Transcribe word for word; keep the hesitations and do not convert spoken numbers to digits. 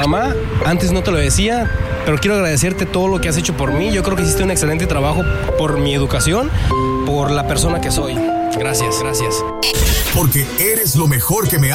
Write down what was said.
mamá, antes no te lo decía, pero quiero agradecerte todo lo que has hecho por mí. Yo creo que hiciste un excelente trabajo por mi educación, por la persona que soy. Gracias, gracias. Porque eres lo mejor que me ha